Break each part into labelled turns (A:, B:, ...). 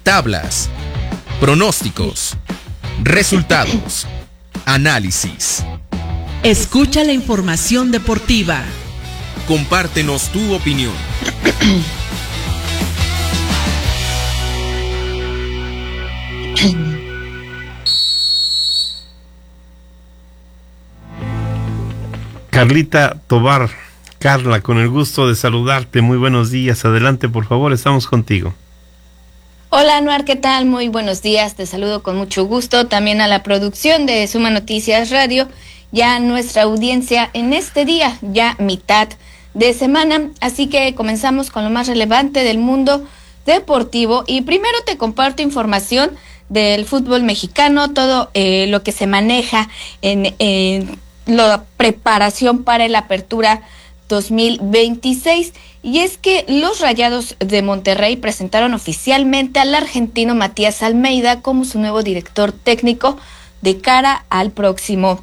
A: tablas, pronósticos, resultados, análisis.
B: Escucha la información deportiva.
A: Compártenos tu opinión.
C: Carlita Tobar, Carla, con el gusto de saludarte. Muy buenos días. Adelante, por favor, estamos contigo.
D: Hola, Anuar, ¿qué tal? Muy buenos días. Te saludo con mucho gusto. También a la producción de Suma Noticias Radio. Ya nuestra audiencia en este día, ya mitad de semana. Así que comenzamos con lo más relevante del mundo deportivo. Y primero te comparto información del fútbol mexicano, todo lo que se maneja en la preparación para la apertura 2026, y es que los Rayados de Monterrey presentaron oficialmente al argentino Matías Almeida como su nuevo director técnico de cara al próximo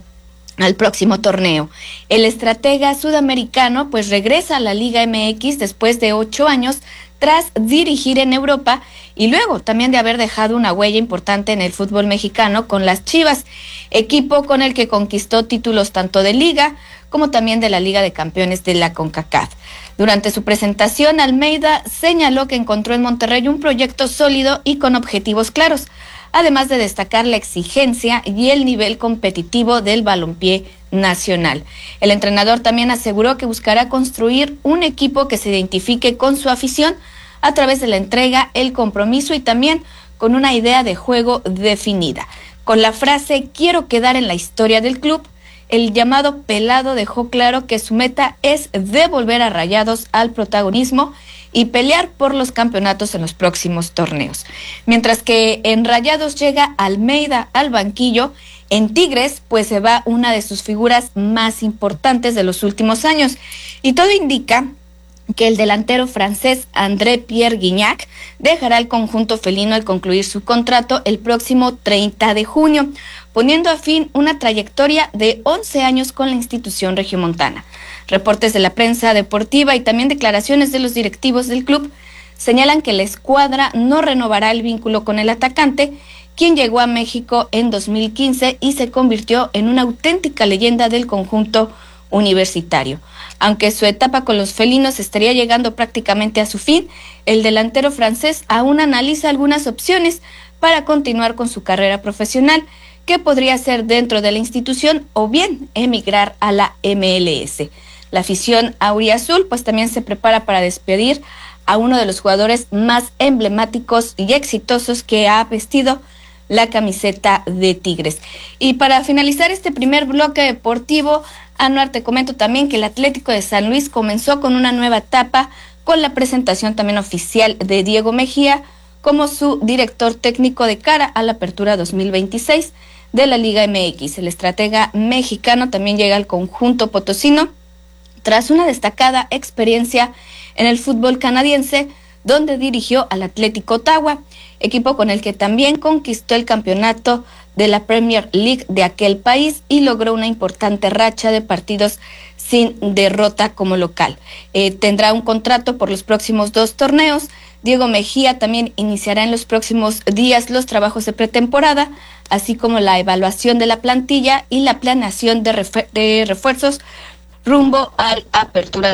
D: torneo. El estratega sudamericano pues regresa a la Liga MX después de 8 años tras dirigir en Europa y luego también de haber dejado una huella importante en el fútbol mexicano con las Chivas, equipo con el que conquistó títulos tanto de Liga como también de la Liga de Campeones de la CONCACAF. Durante su presentación, Almeida señaló que encontró en Monterrey un proyecto sólido y con objetivos claros, además de destacar la exigencia y el nivel competitivo del balompié nacional. El entrenador también aseguró que buscará construir un equipo que se identifique con su afición a través de la entrega, el compromiso y también con una idea de juego definida. Con la frase "quiero quedar en la historia del club", el llamado pelado dejó claro que su meta es devolver a Rayados al protagonismo y pelear por los campeonatos en los próximos torneos. Mientras que en Rayados llega Almeida al banquillo, en Tigres pues se va una de sus figuras más importantes de los últimos años, y todo indica que el delantero francés André-Pierre Gignac dejará el conjunto felino al concluir su contrato el próximo 30 de junio, poniendo a fin una trayectoria de 11 años con la institución regiomontana. Reportes de la prensa deportiva y también declaraciones de los directivos del club señalan que la escuadra no renovará el vínculo con el atacante, quien llegó a México en 2015 y se convirtió en una auténtica leyenda del conjunto universitario. Aunque su etapa con los felinos estaría llegando prácticamente a su fin, el delantero francés aún analiza algunas opciones para continuar con su carrera profesional, que podría ser dentro de la institución o bien emigrar a la MLS. La afición auriazul pues también se prepara para despedir a uno de los jugadores más emblemáticos y exitosos que ha vestido la camiseta de Tigres. Y para finalizar este primer bloque deportivo, Anuar, te comento también que el Atlético de San Luis comenzó con una nueva etapa con la presentación también oficial de Diego Mejía como su director técnico de cara a la apertura 2026 de la Liga MX. El estratega mexicano también llega al conjunto potosino tras una destacada experiencia en el fútbol canadiense, donde dirigió al Atlético Ottawa, equipo con el que también conquistó el campeonato de la Premier League de aquel país y logró una importante racha de partidos sin derrota como local. Tendrá un contrato por los próximos 2 torneos. Diego Mejía también iniciará en los próximos días los trabajos de pretemporada, así como la evaluación de la plantilla y la planeación de refuerzos rumbo a la apertura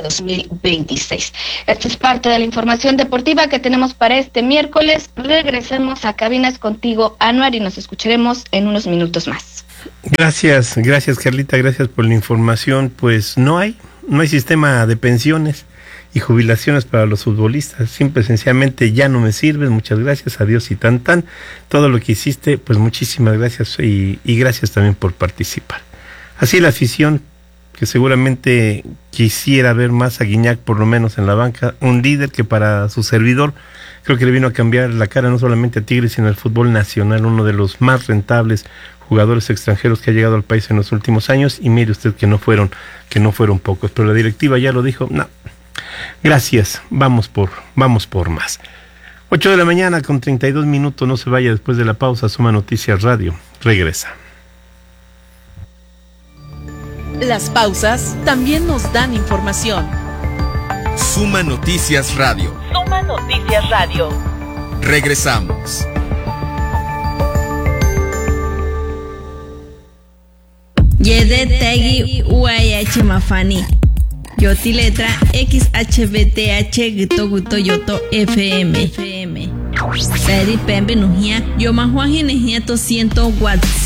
D: 2026. Esta es parte de la información deportiva que tenemos para este miércoles. Regresemos a cabinas contigo, Anuar, y nos escucharemos en unos minutos más.
C: Gracias Carlita, gracias por la información. Pues no hay sistema de pensiones y jubilaciones para los futbolistas. Simple y sencillamente ya no me sirven, muchas gracias, adiós y tan. Todo lo que hiciste, pues muchísimas gracias y gracias también por participar. Así la afición, que seguramente quisiera ver más a Gignac por lo menos en la banca, un líder que para su servidor creo que le vino a cambiar la cara no solamente a Tigres sino al fútbol nacional, uno de los más rentables jugadores extranjeros que ha llegado al país en los últimos años, y mire usted que no fueron pocos, pero la directiva ya lo dijo, no, gracias, vamos por más. 8 de la mañana con 32 minutos, no se vaya. Después de la pausa, Suma Noticias Radio regresa.
B: Las pausas también nos dan información.
A: Suma Noticias Radio.
B: Suma Noticias Radio.
A: Regresamos.
E: Yede Tegi UAH Mafani. Yoti letra XHBTH Gito Guto Yoto FM. Seri Pembe Nujia. Yo Mahuaji Nejia 200 watts.